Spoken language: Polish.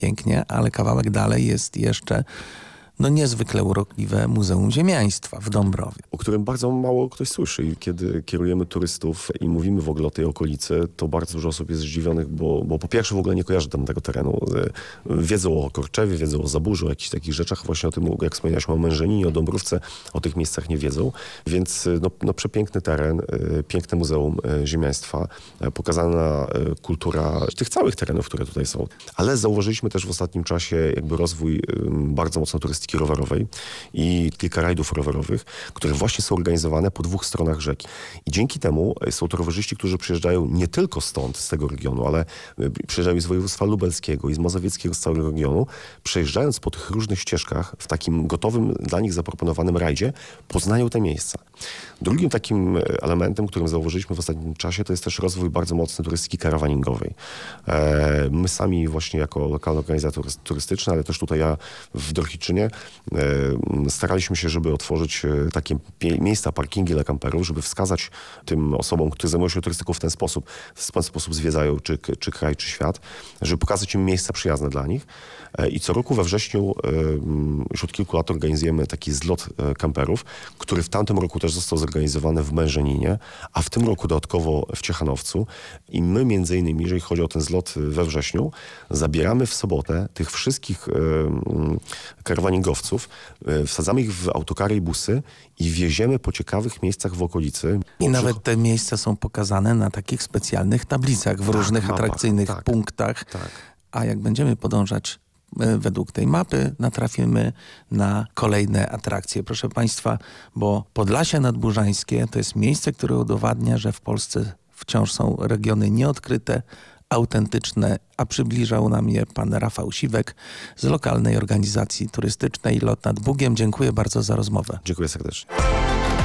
pięknie, ale kawałek dalej jest jeszcze niezwykle urokliwe Muzeum Ziemiaństwa w Dąbrowie. O którym bardzo mało ktoś słyszy. I kiedy kierujemy turystów i mówimy w ogóle o tej okolicy, to bardzo dużo osób jest zdziwionych, bo po pierwsze w ogóle nie kojarzy tam tego terenu. Wiedzą o Korczewie, wiedzą o Zaburzu, o jakichś takich rzeczach. Właśnie o tym, jak wspomnialiśmy o Mężeninie, o Dąbrówce, o tych miejscach nie wiedzą. Więc przepiękny teren, piękne Muzeum Ziemiaństwa, pokazana kultura tych całych terenów, które tutaj są. Ale zauważyliśmy też w ostatnim czasie jakby rozwój bardzo mocno turystyki rowerowej i kilka rajdów rowerowych, które właśnie są organizowane po dwóch stronach rzeki. I dzięki temu są to rowerzyści, którzy przyjeżdżają nie tylko stąd, z tego regionu, ale przyjeżdżają z województwa lubelskiego i z mazowieckiego, z całego regionu, przejeżdżając po tych różnych ścieżkach w takim gotowym dla nich zaproponowanym rajdzie, poznają te miejsca. Drugim takim elementem, którym zauważyliśmy w ostatnim czasie, to jest też rozwój bardzo mocny turystyki karawaningowej. My sami właśnie jako lokalny organizator turystyczny, ale też tutaj ja w Drohiczynie staraliśmy się, żeby otworzyć takie miejsca, parkingi dla kamperów, żeby wskazać tym osobom, które zajmują się turystyką w ten sposób zwiedzają czy kraj, czy świat, żeby pokazać im miejsca przyjazne dla nich. I co roku we wrześniu już od kilku lat organizujemy taki zlot kamperów, który w tamtym roku też został zorganizowany w Mężeninie, a w tym roku dodatkowo w Ciechanowcu. I my między innymi, jeżeli chodzi o ten zlot we wrześniu, zabieramy w sobotę tych wszystkich karawaningowców, wsadzamy ich w autokary i busy i wieziemy po ciekawych miejscach w okolicy. I nawet te miejsca są pokazane na takich specjalnych tablicach w różnych mapach, atrakcyjnych punktach. A jak będziemy podążać według tej mapy, natrafimy na kolejne atrakcje. Proszę Państwa, bo Podlasie Nadburzańskie to jest miejsce, które udowadnia, że w Polsce wciąż są regiony nieodkryte, autentyczne, a przybliżał nam je pan Rafał Siwek z lokalnej organizacji turystycznej Lot nad Bugiem. Dziękuję bardzo za rozmowę. Dziękuję serdecznie.